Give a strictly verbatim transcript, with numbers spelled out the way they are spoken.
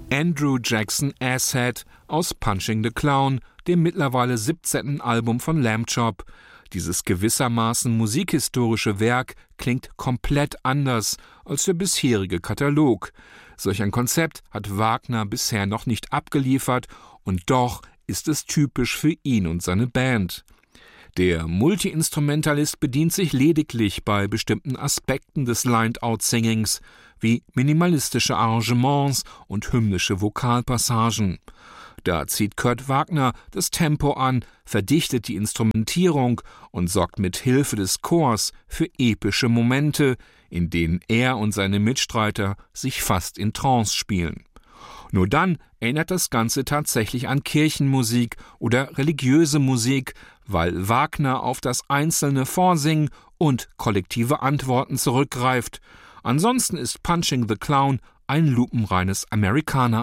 Andrew Jackson Asshead aus Punching the Clown, dem mittlerweile siebzehnten Album von Lamb Chop. Dieses gewissermaßen musikhistorische Werk klingt komplett anders als der bisherige Katalog. Solch ein Konzept hat Wagner bisher noch nicht abgeliefert, und doch ist es typisch für ihn und seine Band. Der Multi-Instrumentalist bedient sich lediglich bei bestimmten Aspekten des Lined-Out-Singings, wie minimalistische Arrangements und hymnische Vokalpassagen. Da zieht Kurt Wagner das Tempo an, verdichtet die Instrumentierung und sorgt mit Hilfe des Chors für epische Momente, in denen er und seine Mitstreiter sich fast in Trance spielen. Nur dann erinnert das Ganze tatsächlich an Kirchenmusik oder religiöse Musik, weil Wagner auf das einzelne Vorsingen und kollektive Antworten zurückgreift. Ansonsten ist Punching the Clown ein lupenreines Americana.